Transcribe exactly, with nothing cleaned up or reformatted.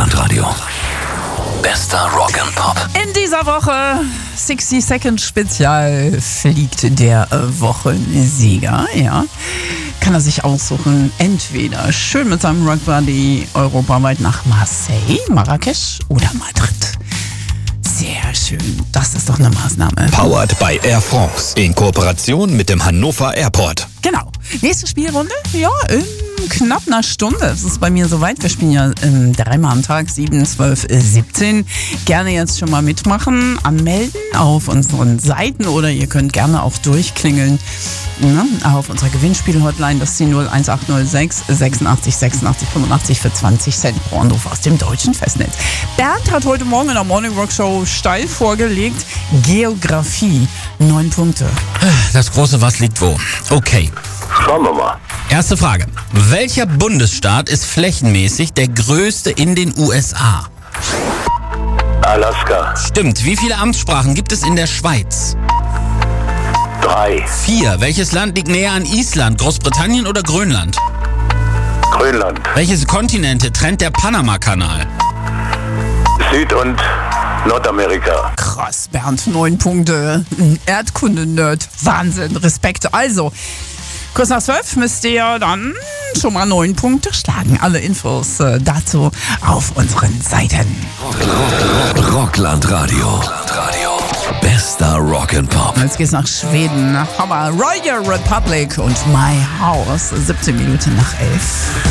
Rockland-Radio. Bester Rock and Pop. In dieser Woche sechzig Second Spezial fliegt der Wochensieger, ja. Kann er sich aussuchen, entweder schön mit seinem Rockbuddy europaweit nach Marseille, Marrakesch oder Madrid. Sehr schön, das ist doch eine Maßnahme. Powered by Air France in Kooperation mit dem Hannover Airport. Genau. Nächste Spielrunde, ja, in knapp einer Stunde. Es ist bei mir soweit. Wir spielen ja ähm, dreimal am Tag, sieben, zwölf, siebzehn. Gerne jetzt schon mal mitmachen, anmelden auf unseren Seiten oder ihr könnt gerne auch durchklingeln. Ne, auf unserer Gewinnspiel-Hotline, das ist die null eins acht null sechs sechsundachtzig sechsundachtzig fünfundachtzig für zwanzig Cent pro Anruf aus dem deutschen Festnetz. Bernd hat heute Morgen in der Morning Rock Show steil vorgelegt. Geografie, neun Punkte. Das große Was liegt wo? Okay. Schauen wir mal. Erste Frage. Welcher Bundesstaat ist flächenmäßig der größte in den U S A? Alaska. Stimmt. Wie viele Amtssprachen gibt es in der Schweiz? Drei. Vier. Welches Land liegt näher an Island? Großbritannien oder Grönland? Grönland. Welches Kontinente trennt der Panama-Kanal? Süd- und Nordamerika. Krass, Bernd, neun Punkte. Erdkunde-Nerd. Wahnsinn, Respekt. Also, kurz nach zwölf müsst ihr dann schon mal neun Punkte schlagen. Alle Infos äh, dazu auf unseren Seiten. Rockland-Radio. Bester Rock and Pop. Jetzt geht's nach Schweden. Hammer. Royal Republic und My House. siebzehn Minuten nach elf.